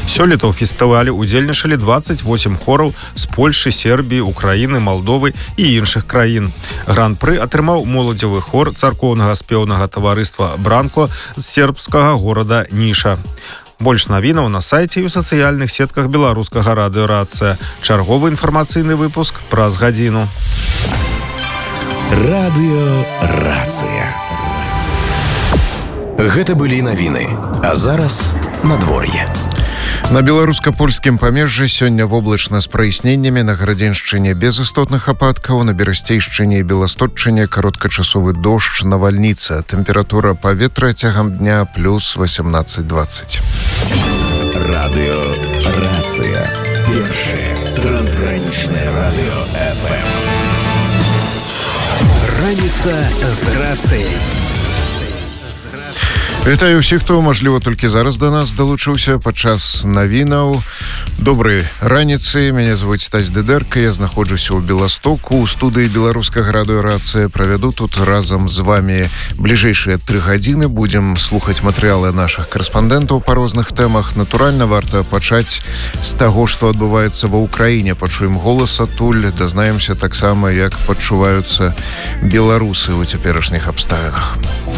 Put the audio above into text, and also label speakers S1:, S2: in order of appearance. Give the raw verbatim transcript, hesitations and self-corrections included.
S1: Сёлета ў фестывалі удзельнічалі двадцать восемь хораў з Польшы, Сербіі, Украіны, Малдовы і іншых краін. Гран-пры атрымаў моладзевы хор царкоўнага спеўнага таварыства «Бранко» з сербскага горада Ніша. Больш навінаў на сайце і ў сацыяльных сетках беларускага радыё «Рацыя». Чарговы інфармацыйны выпуск праз гадзіну.
S2: Радыё «Рацыя». Гэта былі навіны, а зараз надвор'е.
S3: На беларуска-польскім памежжы сёння воблачна з праясненнямі, на Гарадзеншчыне без істотных ападкаў, на Берасцейшчыне і Беластотчыне кароткачасовы дождж, навальніца. Тэмпература паветра цягам дня плюс восемнадцать двадцать.
S2: Радыё «Рацыя». Першае трансгранічнае радыё эф эм. Раніца з рацыяй.
S3: Вітаю ўсіх, хто, мажліва, толькі зараз да нас далучыўся падчас навінаў. Добрай раніцы, мяне звуць Стась Дыдэрка, я знаходжуся ў Беластоку, у студыі беларускага радыё «Рацыя». Правяду тут разам з вами бліжэйшыя тры гадзіны. Будзем слухаць матэрыялы нашых карэспандэнтаў па розных тэмах. Натуральна, варта пачаць з таго, што адбываецца ва ўкраіне. Пачуем голас адтуль, дазнаемся таксама, як пачуваюцца беларусы ў цяперашніх абставінах.